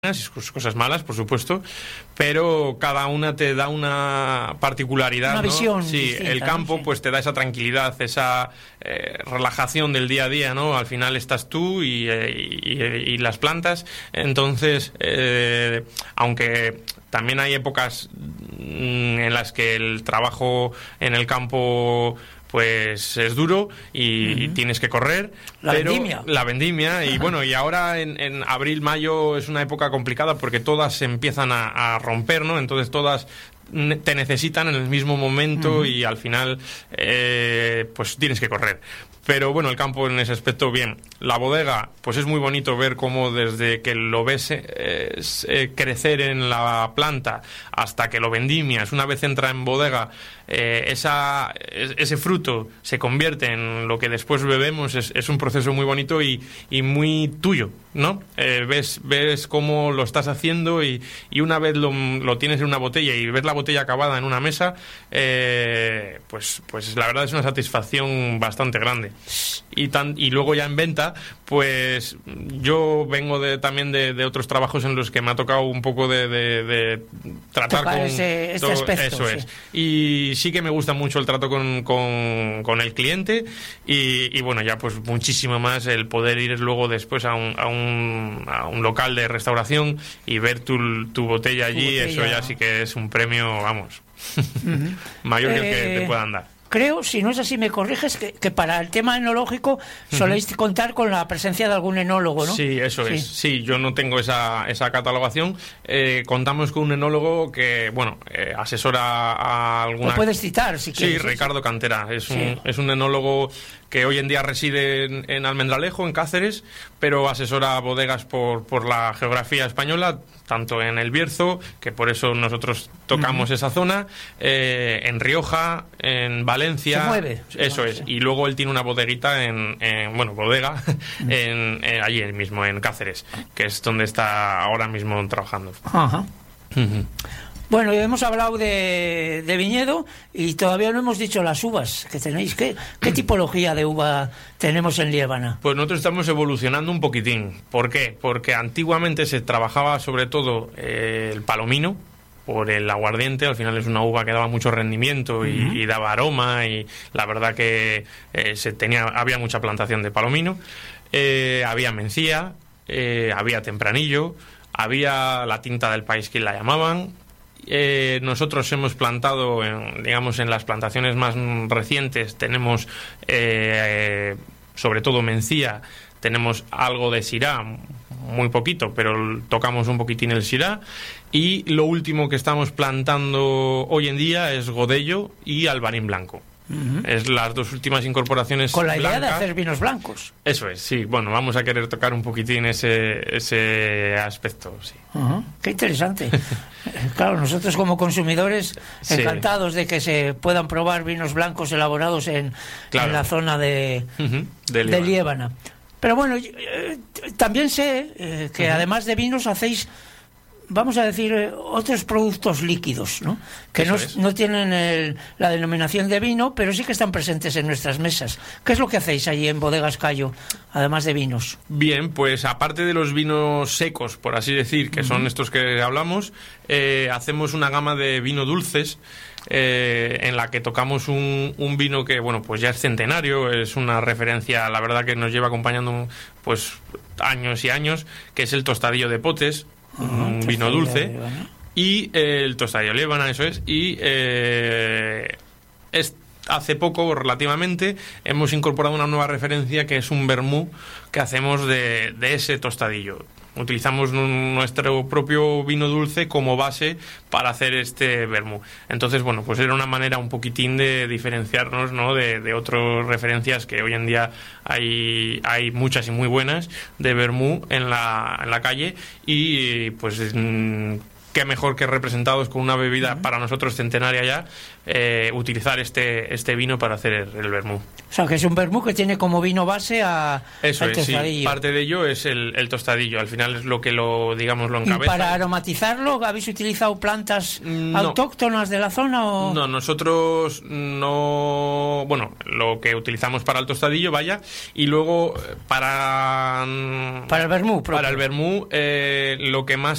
y sus cosas malas, por supuesto, pero cada una te da una particularidad, una visión, ¿no? Sí, distinta, el campo, ¿no? pues te da esa tranquilidad, esa relajación del día a día, ¿no? Al final estás tú y las plantas. Entonces, aunque también hay épocas en las que el trabajo en el campo pues es duro y tienes que correr. La vendimia. Y bueno, y ahora en abril, mayo es una época complicada porque todas se empiezan a romper, ¿no? Entonces todas te necesitan en el mismo momento y al final pues tienes que correr. Pero bueno, el campo en ese aspecto bien. La bodega, pues es muy bonito ver cómo desde que lo ves crecer en la planta hasta que lo vendimias, una vez entra en bodega, ese fruto se convierte en lo que después bebemos. Es un proceso muy bonito y muy tuyo, ¿no? Ves cómo lo estás haciendo y una vez lo tienes en una botella y ves la botella acabada en una mesa, pues la verdad es una satisfacción bastante grande. Y luego ya en venta, pues yo vengo también de otros trabajos en los que me ha tocado un poco de tratar con este aspecto, eso es. Y sí que me gusta mucho el trato con el cliente y bueno, ya pues muchísimo más el poder ir luego después a un local de restauración y ver tu botella allí. Eso ya sí que es un premio, vamos, mayor que el que te puedan dar. Creo, si no es así, me corriges, que para el tema enológico soléis contar con la presencia de algún enólogo, ¿no? Sí, eso es. Sí, yo no tengo esa catalogación. Contamos con un enólogo que, bueno, asesora a alguna... ¿Lo puedes citar, si quieres? Sí, Ricardo Cantera. Es un enólogo que hoy en día reside en Almendralejo, en Cáceres, pero asesora bodegas por la geografía española, tanto en El Bierzo, que por eso nosotros tocamos esa zona, en Rioja, en Valencia. Se mueve. Eso es. Y luego él tiene una bodeguita bodega, allí mismo, en Cáceres, que es donde está ahora mismo trabajando. Ajá. Bueno, hemos hablado de viñedo y todavía no hemos dicho las uvas que tenéis. ¿Qué tipología de uva tenemos en Liébana? Pues nosotros estamos evolucionando un poquitín. ¿Por qué? Porque antiguamente se trabajaba sobre todo el palomino por el aguardiente. Al final es una uva que daba mucho rendimiento y daba aroma, y la verdad que había mucha plantación de palomino. Había mencía, había tempranillo, había la tinta del país que la llamaban. Nosotros hemos plantado, en las plantaciones más recientes, tenemos sobre todo mencía, tenemos algo de syrah, muy poquito, pero tocamos un poquitín el syrah, y lo último que estamos plantando hoy en día es godello y albarín blanco. Es las dos últimas incorporaciones con la idea blancas. de hacer vinos blancos. Eso es, sí. Bueno, vamos a querer tocar un poquitín ese aspecto, sí. Qué interesante. Claro, nosotros como consumidores encantados de que se puedan probar vinos blancos elaborados en la zona de Liébana. Pero bueno, también sé que además de vinos hacéis, vamos a decir, otros productos líquidos, ¿no? Que no tienen la denominación de vino, pero sí que están presentes en nuestras mesas. ¿Qué es lo que hacéis allí en Bodegas Cayo, además de vinos? Bien, pues aparte de los vinos secos, por así decir, que son estos que hablamos, hacemos una gama de vino dulces, en la que tocamos un vino que, bueno, pues ya es centenario, es una referencia, la verdad, que nos lleva acompañando pues años y años, que es el Tostadillo de Potes. Un vino dulce y el Tostadillo Liébana, eso es. Y hace poco, relativamente, hemos incorporado una nueva referencia, que es un vermú que hacemos de ese tostadillo. Utilizamos nuestro propio vino dulce como base para hacer este vermú. Entonces, bueno, pues era una manera un poquitín de diferenciarnos, ¿no?, de otras referencias que hoy en día hay muchas y muy buenas de vermú en la calle, y pues qué mejor que representados con una bebida para nosotros centenaria ya, utilizar este vino para hacer el vermú. O sea, que es un vermú que tiene como vino base al tostadillo. Sí, parte de ello es el tostadillo, al final es lo que lo encabeza. ¿Y para aromatizarlo habéis utilizado plantas autóctonas de la zona? ¿O? No, nosotros no... Bueno, lo que utilizamos para el tostadillo, vaya, y luego para el vermú propio. Para el vermú, lo que más